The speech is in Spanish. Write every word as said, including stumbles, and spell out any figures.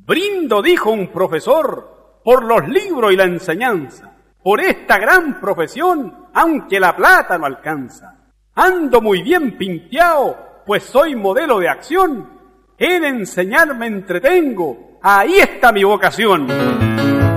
Brindo, dijo un profesor, por los libros y la enseñanza, por esta gran profesión, aunque la plata no alcanza. Ando muy bien pinteado, pues soy modelo de acción. En enseñar me entretengo, ahí está mi vocación.